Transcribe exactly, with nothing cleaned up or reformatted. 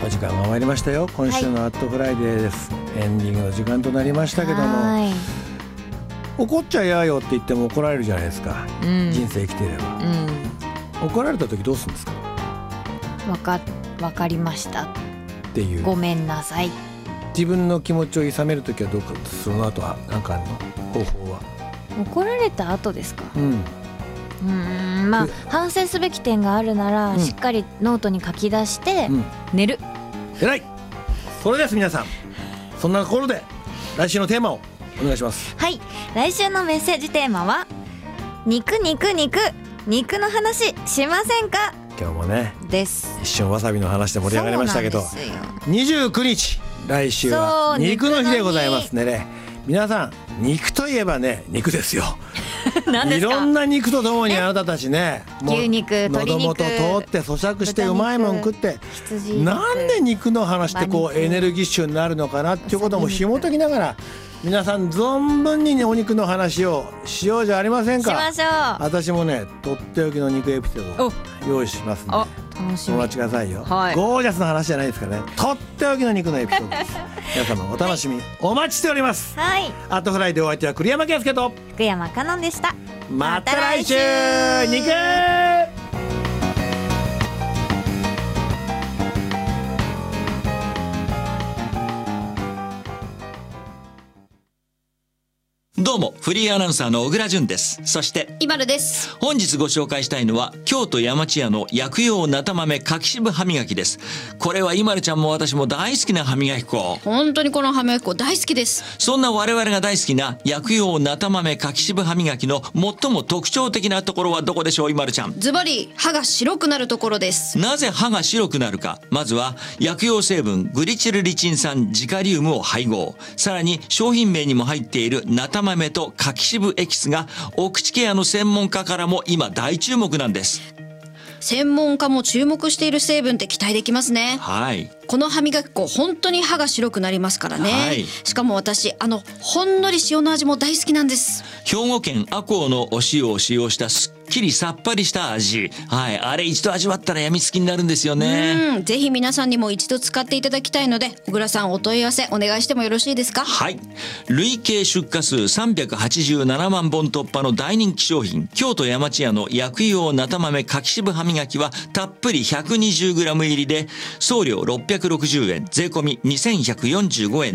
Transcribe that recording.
お時間が参りましたよ。今週のアットフライデーです、はい、エンディングの時間となりましたけども、怒っちゃやよって言っても怒られるじゃないですか、うん、人生生きていれば、うん、怒られた時どうするんですか？ わか、わかりましたっていう、ごめんなさい。 自分の気持ちをいさめる時はどうか、その後は何かあるの方法は？怒られた後ですか？うんうーんまあ反省すべき点があるなら、うん、しっかりノートに書き出して、うん、寝る。 偉い。それです皆さん、そんなところで来週のテーマをお願いします。 はい、来週のメッセージテーマは肉肉肉肉の話しませんか？ 今日もねです。 一瞬わさびの話で盛り上がりましたけど、にじゅうくにち来週は肉の日でございますね。皆さん肉といえばね、肉ですよ。いろんな肉とともにあなたたちね、 牛肉、鶏肉、 喉元通って咀嚼してうまいもん食って、なんで肉の話ってこうエネルギッシュになるのかなっていうことも紐解きながら、皆さん存分に、ね、お肉の話をしようじゃありませんか。 しましょう。 私もね、とっておきの肉エピソードを用意しますので楽しみ。 お待ちくださいよ、 はい、 ゴージャスな話じゃないですからね、とっておきの肉のエピソードです皆様お楽しみ、はい、お待ちしております。 はい、 アットフライでお相手は栗山圭介と福山香音でした。 また来週、肉。 どうもフリーアナウンサーの小倉淳です。そして今るです。 本日ご紹介したいのは京都山千屋の薬用なた豆柿渋歯磨きです。これは今るちゃんも私も大好きな歯磨き粉。 本当にこの歯磨き粉大好きです。 そんな我々が大好きな薬用なた豆柿渋歯磨きの最も特徴的なところはどこでしょう、今るちゃん。 ズバリ歯が白くなるところです。 なぜ歯が白くなるか。まずは薬用成分グリチルリチン酸ジカリウムを配合、さらに商品名にも入っているなた豆と柿渋エキスがお口ケアの専門家からも今大注目なんです。 専門家も注目している成分って期待できますね。 はい。 この歯磨き粉本当に歯が白くなりますからね、はい、しかも私あのほんのり塩の味も大好きなんです。 兵庫県赤穂のお塩を使用したすっきりさっぱりした味、はい、あれ一度味わったらやみつきになるんですよね。 うん、ぜひ皆さんにも一度使っていただきたいので、小倉さんお問い合わせお願いしてもよろしいですか？ はい。累計出荷数さんびゃくはちじゅうななまんぼん突破の大人気商品、京都山千屋の薬用なた豆柿渋歯磨きはたっぷり ひゃくにじゅうグラム 入りで送料ろっぴゃくろくじゅうえん、税込みにせんひゃくよんじゅうごえん